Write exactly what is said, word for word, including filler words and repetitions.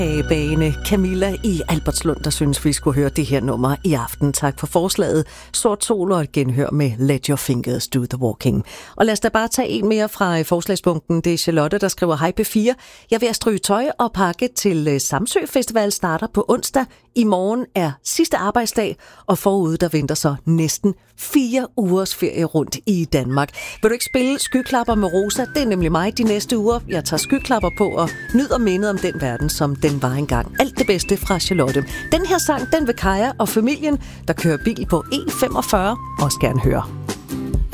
Bane Camilla i Albertslund, der synes, vi skulle høre det her nummer i aften. Tak for forslaget. Sort Sol og et genhør med Let Your Fingers Do The Walking. Og lad os da bare tage en mere fra forslagspunkten. Det er Charlotte, der skriver: Hej P fire. Jeg er ved at stryge tøj og pakke til Samsø Festival starter på onsdag. I morgen er sidste arbejdsdag, og forude der venter så næsten fire ugers ferie rundt i Danmark. Vil du ikke spille Skyklapper med Rosa? Det er nemlig mig de næste uger. Jeg tager skyklapper på og nyder mindet om den verden, som den var engang. Alt det bedste fra Charlotte. Den her sang, den vil Kaja og familien, der kører bil på E femogfyrre, også gerne høre.